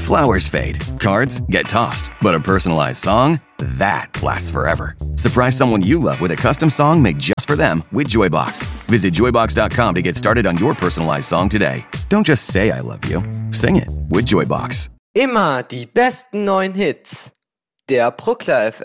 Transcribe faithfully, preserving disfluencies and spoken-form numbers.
Flowers fade, cards get tossed, but a personalized song, that lasts forever. Surprise someone you love with a custom song made just for them with Joybox. Visit joybox dot com to get started on your personalized song today. Don't just say I love you. Sing it with Joybox. Immer die besten neuen Hits. Der Bruckler F